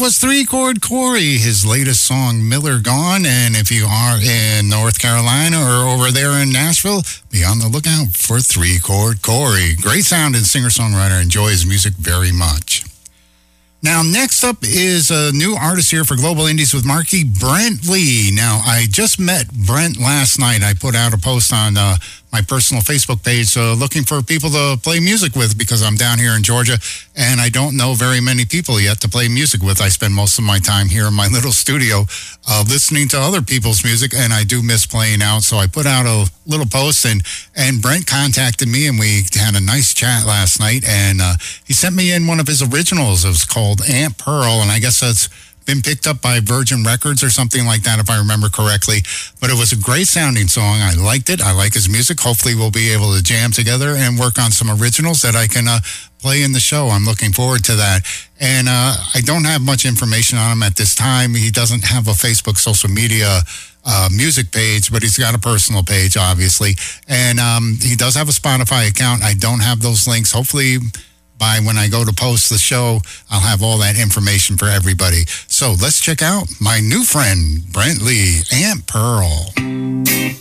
was Three Chord Corey, his latest song, Miller Gone. And if you are in North Carolina or over there in Nashville, be on the lookout for Three Chord Corey. Great sounding singer-songwriter. Enjoy his music very much. Now, next up is a new artist here for Global Indies with Marquee, Brent Lee. Now, I just met Brent last night. I put out a post on my personal Facebook page looking for people to play music with because I'm down here in Georgia and I don't know very many people yet to play music with. I spend most of my time here in my little studio listening to other people's music, and I do miss playing out. So I put out a little post, and Brent contacted me, and we had a nice chat last night, and he sent me in one of his originals. It was called Aunt Pearl, and I guess that's been picked up by Virgin Records or something like that, if I remember correctly. But it was a great sounding song. I liked it. I like his music. Hopefully we'll be able to jam together and work on some originals that I can play in the show. I'm looking forward to that. And I don't have much information on him at this time. He doesn't have a Facebook social media music page, but he's got a personal page, obviously. And he does have a Spotify account. I don't have those links. Hopefully by when I go to post the show, I'll have all that information for everybody. So let's check out my new friend, Brent Lee, Aunt Pearl.